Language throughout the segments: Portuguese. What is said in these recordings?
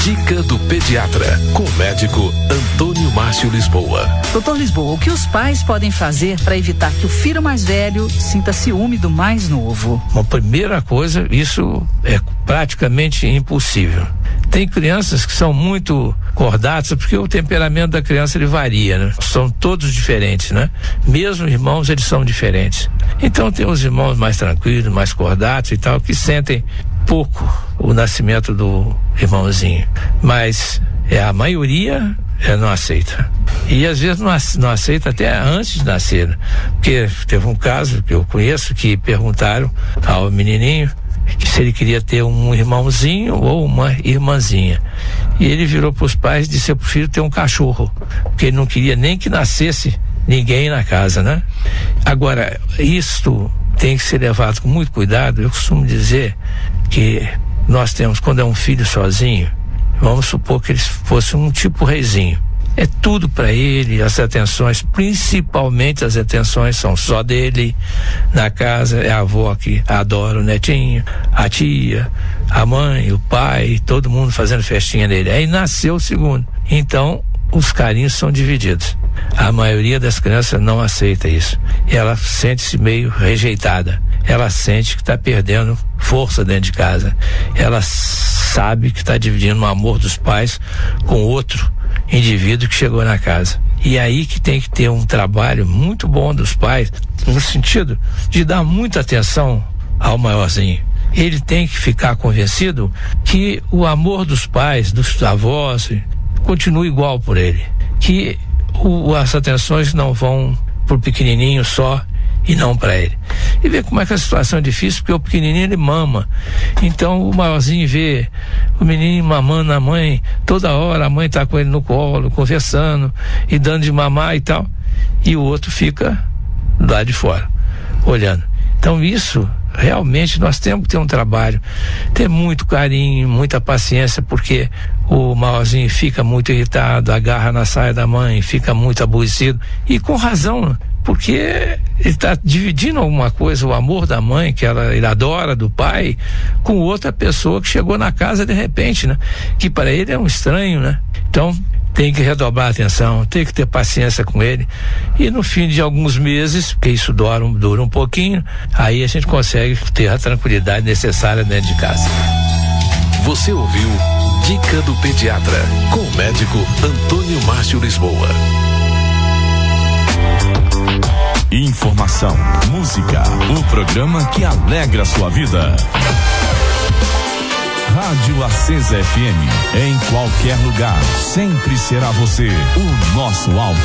Dica do Pediatra, com o médico Antônio Márcio Lisboa. Doutor Lisboa, o que os pais podem fazer para evitar que o filho mais velho sinta ciúme do mais novo? Uma primeira coisa, isso é praticamente impossível. Tem crianças que são muito cordatas, porque o temperamento da criança ele varia, né? São todos diferentes, né? Mesmo irmãos, eles são diferentes. Então tem os irmãos mais tranquilos, mais cordatos e tal, que sentem pouco o nascimento do irmãozinho. Mas a maioria não aceita. E às vezes não aceita até antes de nascer. Porque teve um caso que eu conheço que perguntaram ao menininho se ele queria ter um irmãozinho ou uma irmãzinha. E ele virou para os pais e disse: eu prefiro ter um cachorro, porque ele não queria nem que nascesse ninguém na casa, né? Agora, isto tem que ser levado com muito cuidado. Eu costumo dizer que nós temos, quando é um filho sozinho, vamos supor que ele fosse um tipo reizinho. É tudo para ele, as atenções, principalmente as atenções são só dele. Na casa é a avó que adora o netinho, a tia, a mãe, o pai, todo mundo fazendo festinha nele. Aí nasceu o segundo. Então, os carinhos são divididos. A maioria das crianças não aceita isso. Ela sente-se meio rejeitada. Ela sente que está perdendo força dentro de casa. Ela sabe que está dividindo o amor dos pais com outro indivíduo que chegou na casa. E aí que tem que ter um trabalho muito bom dos pais, no sentido de dar muita atenção ao maiorzinho. Ele tem que ficar convencido que o amor dos pais, dos avós, continua igual por ele. Que as atenções não vão pro pequenininho só e não para ele. E vê como é que a situação é difícil, porque o pequenininho ele mama. Então o maiorzinho vê o menino mamando a mãe toda hora, a mãe tá com ele no colo, conversando e dando de mamar e tal, e o outro fica lá de fora, olhando. Então isso, realmente nós temos que ter um trabalho, ter muito carinho, muita paciência, porque o maiorzinho fica muito irritado, agarra na saia da mãe, fica muito aborrecido, e com razão, porque ele está dividindo alguma coisa, o amor da mãe, que ele adora, do pai, com outra pessoa que chegou na casa de repente, né? Que para ele é um estranho, né? Então, tem que redobrar a atenção, tem que ter paciência com ele, e no fim de alguns meses, porque isso dura um pouquinho, aí a gente consegue ter a tranquilidade necessária dentro de casa. Você ouviu Dica do Pediatra, com o médico Antônio Márcio Lisboa. Informação, música, o programa que alegra a sua vida. Rádio Acesa FM, em qualquer lugar, sempre será você o nosso alvo.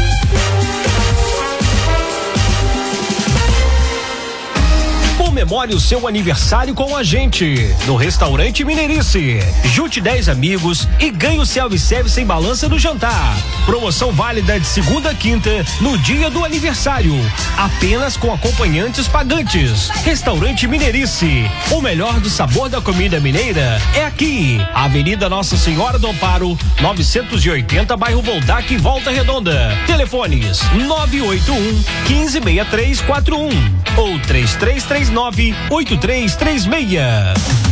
Comemore o seu aniversário com a gente no Restaurante Mineirice. Junte 10 amigos e ganhe o self-service sem balança no jantar. Promoção válida de segunda a quinta no dia do aniversário. Apenas com acompanhantes pagantes. Restaurante Mineirice. O melhor do sabor da comida mineira é aqui. Avenida Nossa Senhora do Amparo, 980, bairro Voltac, Volta Redonda. Telefones 981 156341 ou 3339 8336.